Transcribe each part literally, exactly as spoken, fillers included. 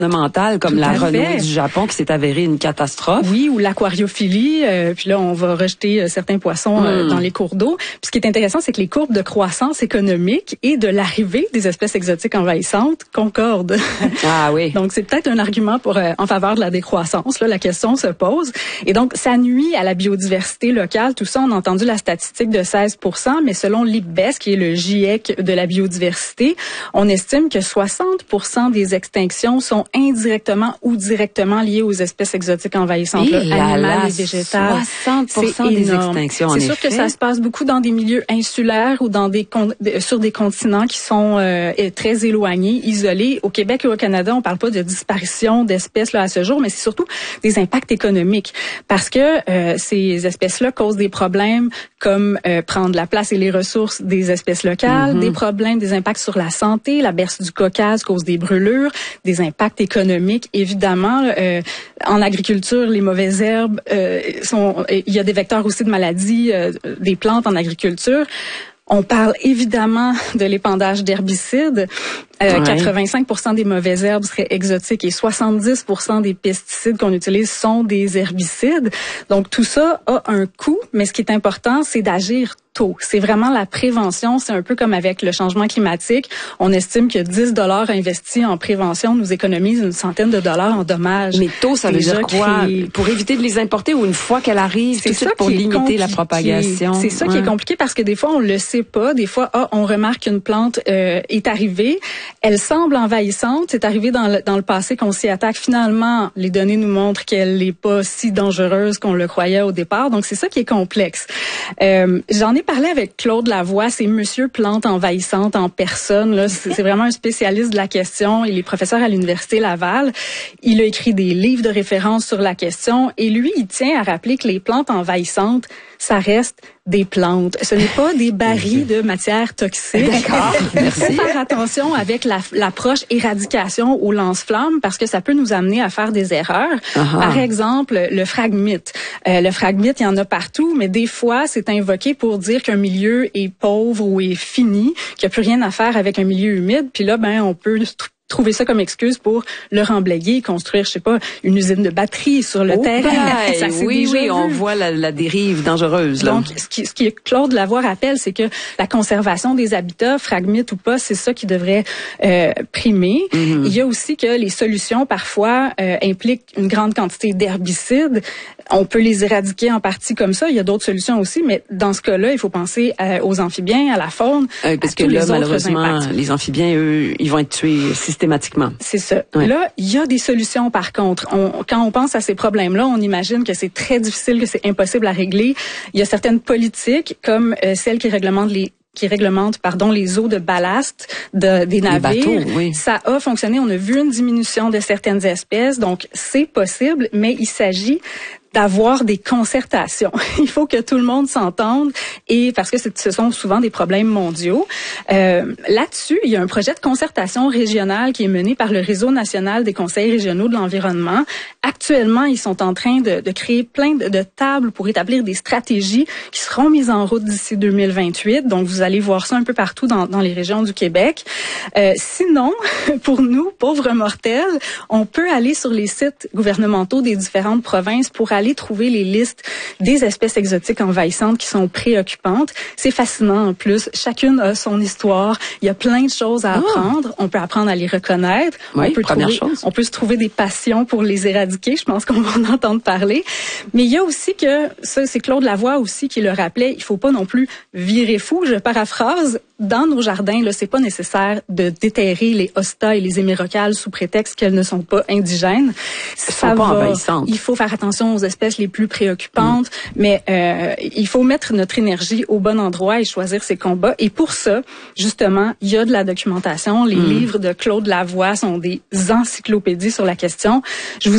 ornementales comme Tout la à fait. renouée du Japon qui s'est avérée une catastrophe. Oui, ou l'aquariophilie. Euh, puis là, on va rejeter euh, certains poissons euh, Mm. dans les cours d'eau. Puis ce qui est intéressant, c'est que les courbes de croissance économique et de l'arrivée des espèces exotiques envahissantes concordent. Ah oui. Donc, c'est peut-être un argument pour euh, en faveur de la décroissance. Là, la question se pose. Et donc, ça nuit à la biodiversité locale. Tout ça, on a entendu la statistique de seize pour cent, mais selon l'I P B E S, qui est le GIEC de la biodiversité, on estime que soixante pour cent des extinctions sont indirectement ou directement liées aux espèces exotiques envahissantes, Et là, là, animales là, et végétales. soixante pour cent C'est des énorme. extinctions, en C'est sûr effet. que ça se passe beaucoup dans des milieux insulaires ou dans des con- sur des continents qui sont euh, très éloignés, isolés. Au Québec et au Canada, on parle pas de disparition d'espèces là à ce jour, mais c'est surtout des impacts économiques parce que euh, ces espèces-là causent des problèmes comme euh, prendre la place et les ressources des espèces locales, mm-hmm. des problèmes, des impacts sur la santé. La berce du Caucase cause des brûlures, des impacts économiques, évidemment. Euh, en agriculture, les mauvaises herbes euh, sont... Il y a des vecteurs aussi de maladies euh, des plantes en agriculture. On parle évidemment de l'épandage d'herbicides. Euh, ouais. quatre-vingt-cinq pour cent des mauvaises herbes seraient exotiques et soixante-dix pour cent des pesticides qu'on utilise sont des herbicides. Donc tout ça a un coût, mais ce qui est important, c'est d'agir tôt. C'est vraiment la prévention. C'est un peu comme avec le changement climatique. On estime que dix dollars investis en prévention nous économisent une centaine de dollars en dommages. Mais tôt, ça veut dire quoi? Créé... Pour éviter de les importer ou une fois qu'elle arrive, c'est ça pour limiter compliqué. La propagation? C'est ça ouais. qui est compliqué parce que des fois, on le sait pas. Des fois, ah, on remarque qu'une plante euh, est arrivée. Elle semble envahissante. C'est arrivé dans le, dans le passé qu'on s'y attaque. Finalement, les données nous montrent qu'elle n'est pas si dangereuse qu'on le croyait au départ. Donc, c'est ça qui est complexe. Euh, j'en ai parlé avec Claude Lavoie. C'est Monsieur Plante envahissante en personne. Là, c'est, c'est vraiment un spécialiste de la question. Il est professeur à l'Université Laval. Il a écrit des livres de référence sur la question. Et lui, il tient à rappeler que les plantes envahissantes, ça reste des plantes. Ce n'est pas des barils de matière toxique. D'accord. Il faut faire attention avec la, l'approche éradication au lance-flammes parce que ça peut nous amener à faire des erreurs. Uh-huh. Par exemple, le phragmite. Euh, le phragmite, il y en a partout, mais des fois, c'est invoqué pour dire qu'un milieu est pauvre ou est fini, qu'il n'y a plus rien à faire avec un milieu humide. Puis là, ben, on peut trouver ça comme excuse pour le remblayer, construire, je sais pas, une usine de batterie sur le oh terrain. Ben, ça, c'est oui, oui, vu. On voit la, la dérive dangereuse. Là. Donc, ce qui, ce qui Claude Lavoie rappelle, c'est que la conservation des habitats, phragmites ou pas, c'est ça qui devrait euh, primer. Mm-hmm. Il y a aussi que les solutions, parfois, euh, impliquent une grande quantité d'herbicides. On peut les éradiquer en partie comme ça. Il y a d'autres solutions aussi, mais dans ce cas-là, il faut penser à, aux amphibiens, à la faune, euh, parce à que tous là, les malheureusement, autres impacts. Les amphibiens, eux, ils vont être tués systématiquement. C'est ça. Ouais. Là, il y a des solutions par contre. On, quand on pense à ces problèmes-là, on imagine que c'est très difficile, que c'est impossible à régler. Il y a certaines politiques, comme euh, celles qui réglementent les qui réglemente pardon les eaux de ballast de, des navires. Les bateaux, oui. Ça a fonctionné. On a vu une diminution de certaines espèces, donc c'est possible, mais il s'agit d'avoir des concertations. Il faut que tout le monde s'entende et parce que c'est, ce sont souvent des problèmes mondiaux. Euh, là-dessus, il y a un projet de concertation régionale qui est mené par le Réseau national des conseils régionaux de l'environnement. Actuellement, ils sont en train de, de créer plein de, de tables pour établir des stratégies qui seront mises en route d'ici deux mille vingt-huit. Donc, vous allez voir ça un peu partout dans, dans les régions du Québec. Euh, sinon, pour nous, pauvres mortels, on peut aller sur les sites gouvernementaux des différentes provinces pour aller aller trouver les listes des espèces exotiques envahissantes qui sont préoccupantes. C'est fascinant en plus. Chacune a son histoire. Il y a plein de choses à apprendre. Oh. On peut apprendre à les reconnaître. Oui, on peut première trouver, chose. On peut se trouver des passions pour les éradiquer. Je pense qu'on va en entendre parler. Mais il y a aussi que, ça c'est Claude Lavoie aussi qui le rappelait, il faut pas non plus virer fou. Je paraphrase, dans nos jardins, là, c'est pas nécessaire de déterrer les hostas et les hémérocales sous prétexte qu'elles ne sont pas indigènes. Elles sont pas envahissantes. Il faut faire attention aux espèces les plus préoccupantes, mmh. mais euh, il faut mettre notre énergie au bon endroit et choisir ses combats. Et pour ça, justement, il y a de la documentation. Les mmh. livres de Claude Lavoie sont des encyclopédies sur la question. Je vous invite aussi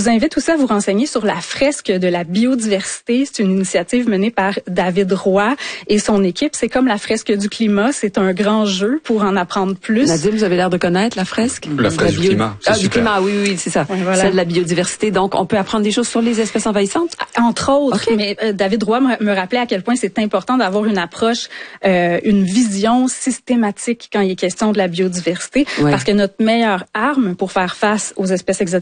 aussi à vous renseigner sur la fresque de la biodiversité. C'est une initiative menée par David Roy et son équipe. C'est comme la fresque du climat. C'est un grand jeu pour en apprendre plus. Nadim, vous avez l'air de connaître la fresque? La fresque la bio... du climat. Ah, super. du climat, oui, oui, c'est ça. Ouais, voilà. Celle de la biodiversité. Donc, on peut apprendre des choses sur les espèces envahissantes? Entre autres. Okay. Mais euh, David Roy me, me rappelait à quel point c'est important d'avoir une approche, euh, une vision systématique quand il est question de la biodiversité. Ouais. Parce que notre meilleure arme pour faire face aux espèces exotiques,